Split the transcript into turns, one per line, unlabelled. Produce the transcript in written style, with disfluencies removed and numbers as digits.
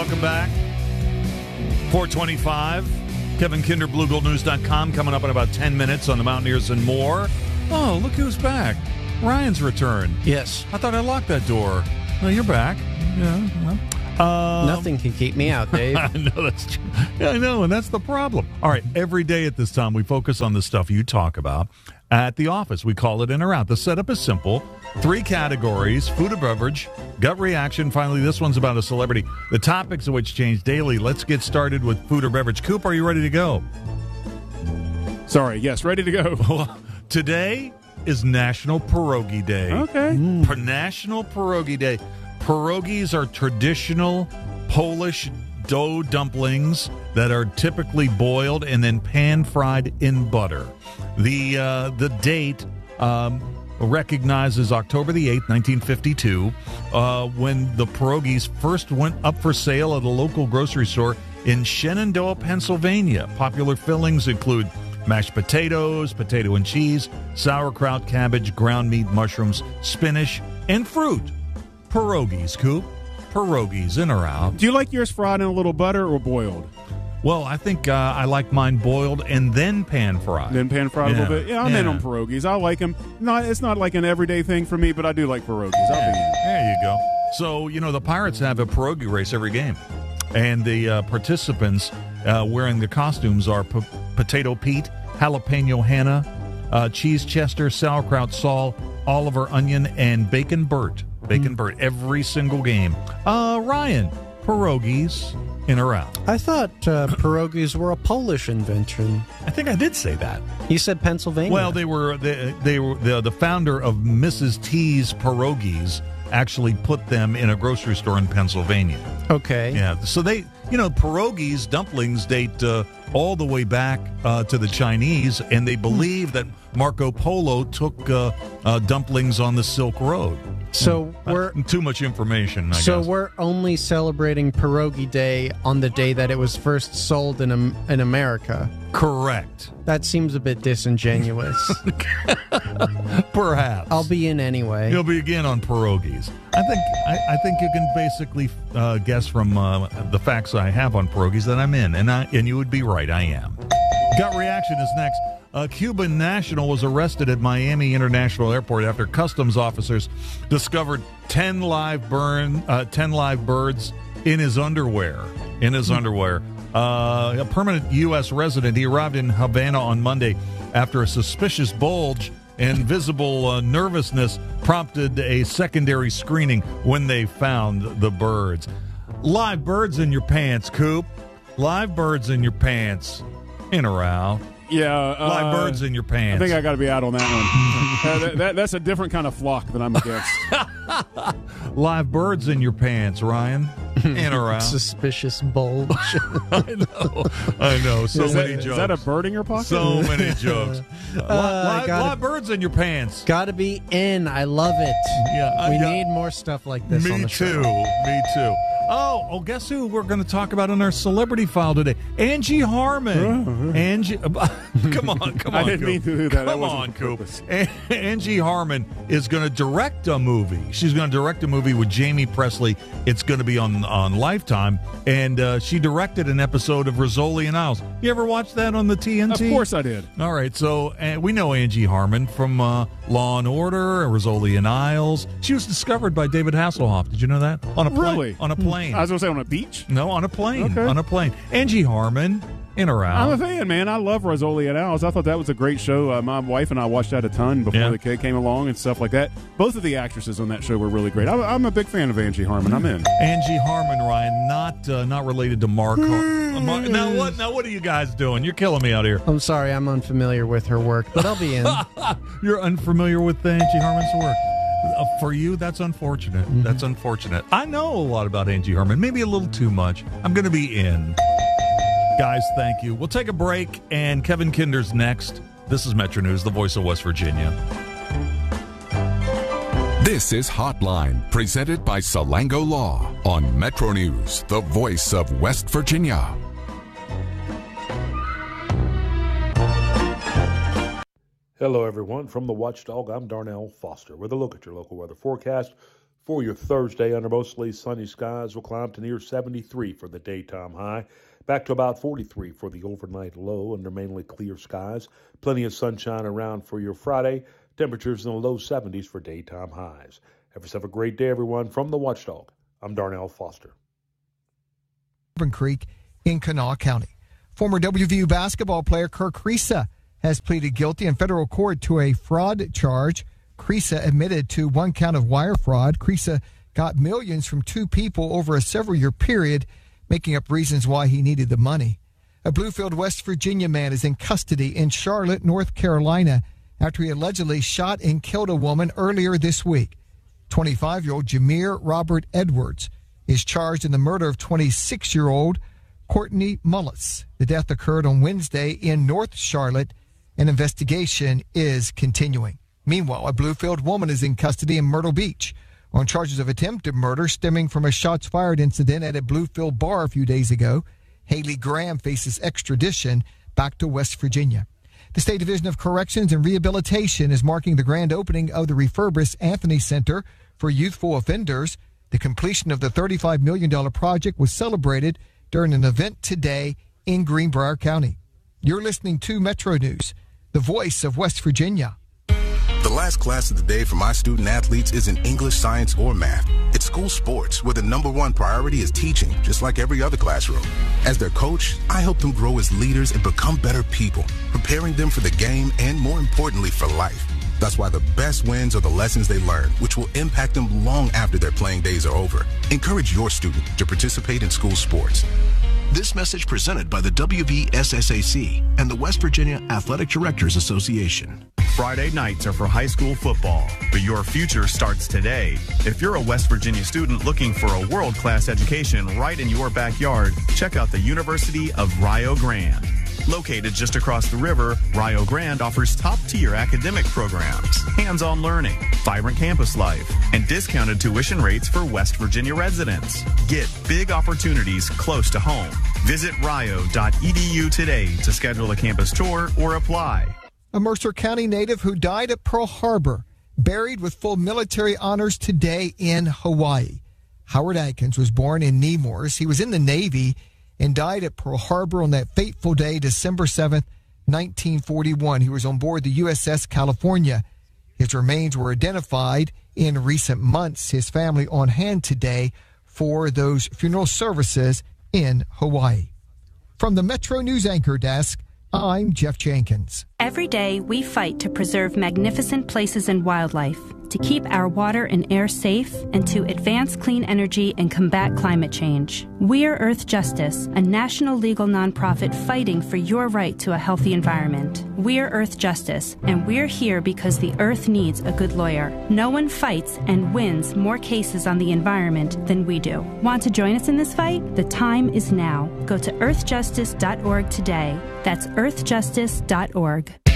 Welcome back. 425. Kevin Kinder, BlueGoldNews.com, coming up in about 10 minutes on the Mountaineers and more. Oh, look who's back. Ryan's returned.
Yes.
I thought I locked that door. No, you're back. Yeah, well.
Nothing can keep me out, Dave.
I know that's true. Yeah, I know, and that's the problem. All right, every day at this time, we focus on the stuff you talk about at the office. We call it In or Out. The setup is simple. 3 categories: food or beverage, gut reaction. Finally, this one's about a celebrity. The topics of which change daily. Let's get started with food or beverage. Coop, are you ready to go?
Sorry, yes, ready to go.
Today is National Pierogi Day.
Okay.
National Pierogi Day. Pierogies are traditional Polish dough dumplings that are typically boiled and then pan-fried in butter. The date recognizes October the 8th, 1952, when the pierogies first went up for sale at a local grocery store in Shenandoah, Pennsylvania. Popular fillings include mashed potatoes, potato and cheese, sauerkraut, cabbage, ground meat, mushrooms, spinach, and fruit. Pierogies, Coop. Pierogies, in or out?
Do you like yours fried in a little butter or boiled?
Well, I think I like mine boiled and then pan-fried.
Then pan-fried a little bit? Yeah, I'm in on pierogies. I like them. No, it's not like an everyday thing for me, but I do like pierogies. I'll be in.
There you go. So, the Pirates have a pierogi race every game. And the participants wearing the costumes are Potato Pete, Jalapeno Hannah, Cheese Chester, Sauerkraut Saul, Oliver Onion, and Bacon Bert. Bacon Bert every single game. Ryan, pierogies, in or out?
I thought pierogies were a Polish invention.
I think I did say that.
You said Pennsylvania.
Well, they were the founder of Mrs. T's Pierogies actually put them in a grocery store in Pennsylvania.
Okay.
Yeah. So they, pierogies, dumplings date all the way back to the Chinese, and they believe that Marco Polo took dumplings on the Silk Road.
So we're
too much information, I guess.
So we're only celebrating Pierogi Day on the day that it was first sold in America.
Correct.
That seems a bit disingenuous.
Perhaps.
I'll be in anyway.
You'll be again on pierogies. I think you can basically guess from the facts I have on pierogies that I'm in, and you would be right. I am. Gut reaction is next. A Cuban national was arrested at Miami International Airport after customs officers discovered 10 live birds in his underwear. A permanent U.S. resident. He arrived in Havana on Monday after a suspicious bulge and visible nervousness prompted a secondary screening when they found the birds. Live birds in your pants, Coop. Live birds in your pants. In or out?
Yeah.
Live birds in your pants.
I think I got to be out on that one. That's a different kind of flock that I'm against.
Live birds in your pants, Ryan. In or out?
Suspicious bulge.
I know. So many jokes.
Is that a bird in your pocket?
So many jokes. Live birds in your pants.
Gotta be in. I love it.
Yeah,
we need more stuff like this on the show.
Me too. Oh, guess who we're going to talk about in our celebrity file today? Angie Harmon. Angie, come on.
I didn't mean to do that.
Come on, Coop. Angie Harmon is going to direct a movie. She's going to direct a movie with Jamie Presley. It's going to be on Lifetime, and she directed an episode of Rizzoli and Isles. You ever watch that on the TNT?
Of course I did.
All right, so we know Angie Harmon from Law and Order, Rizzoli and Isles. She was discovered by David Hasselhoff. Did you know that? On a plane.
Really?
On a plane.
I was going to say on a beach?
No, on a plane.
Okay.
On a plane. Angie Harmon, in or out?
I'm a fan, man. I love Rizzoli and Isles. I thought that was a great show. My wife and I watched that a ton before the kid came along and stuff like that. Both of the actresses on that show were really great. I'm a big fan of Angie Harmon. I'm in.
Angie Harmon, Ryan, not related to Mark. Now what are you guys doing? You're killing me out here.
I'm sorry, I'm unfamiliar with her work, but I'll be in.
You're unfamiliar with Angie Harmon's work. For you, that's unfortunate. Mm-hmm. That's unfortunate. I know a lot about Angie Harmon, maybe a little too much. I'm going to be in. Guys, thank you. We'll take a break, and Kevin Kinder's next. This is Metro News, the voice of West Virginia.
This is Hotline, presented by Salango Law on Metro News, the voice of West Virginia.
Hello, everyone. From the Watchdog, I'm Darnell Foster with a look at your local weather forecast For your Thursday, under mostly sunny skies, will climb to near 73 for the daytime high, back to about 43 for the overnight low under mainly clear skies. Plenty of sunshine around for your Friday. Temperatures in the low 70s for daytime highs. Have a great day, everyone. From the Watchdog, I'm Darnell Foster.
Creek in Kanawha County. Former WVU basketball player Kirk Kriisa has pleaded guilty in federal court to a fraud charge. Kriisa admitted to one count of wire fraud. Kriisa got millions from two people over a several-year period, making up reasons why he needed the money. A Bluefield, West Virginia man is in custody in Charlotte, North Carolina, after he allegedly shot and killed a woman earlier this week. 25-year-old Jameer Robert Edwards is charged in the murder of 26-year-old Courtney Mullis. The death occurred on Wednesday in North Charlotte. An investigation is continuing. Meanwhile, a Bluefield woman is in custody in Myrtle Beach on charges of attempted murder stemming from a shots fired incident at a Bluefield bar a few days ago. Haley Graham faces extradition back to West Virginia. The State Division of Corrections and Rehabilitation is marking the grand opening of the refurbished Anthony Center for Youthful Offenders. The completion of the $35 million project was celebrated during an event today in Greenbrier County. You're listening to Metro News, the voice of West Virginia.
The last class of the day for my student athletes isn't English, science, or math. It's school sports, where the number one priority is teaching, just like every other classroom. As their coach, I help them grow as leaders and become better people, preparing them for the game and, more importantly, for life. That's why the best wins are the lessons they learn, which will impact them long after their playing days are over. Encourage your student to participate in school sports.
This message presented by the WVSSAC and the West Virginia Athletic Directors Association.
Friday nights are for high school football, but your future starts today. If you're a West Virginia student looking for a world-class education right in your backyard, check out the University of Rio Grande. Located just across the river, Rio Grande offers top-tier academic programs, hands-on learning, vibrant campus life, and discounted tuition rates for West Virginia residents. Get big opportunities close to home. Visit rio.edu today to schedule a campus tour or apply.
A Mercer County native who died at Pearl Harbor, buried with full military honors today in Hawaii. Howard Adkins was born in Nemours. He was in the Navy and died at Pearl Harbor on that fateful day, December 7th, 1941. He was on board the USS California. His remains were identified in recent months. His family on hand today for those funeral services in Hawaii. From the Metro News Anchor Desk, I'm Jeff Jenkins.
Every day, we fight to preserve magnificent places and wildlife, to keep our water and air safe, and to advance clean energy and combat climate change. We're Earth Justice, a national legal nonprofit fighting for your right to a healthy environment. We're Earth Justice, and we're here because the Earth needs a good lawyer. No one fights and wins more cases on the environment than we do. Want to join us in this fight? The time is now. Go to earthjustice.org today. That's earthjustice.org.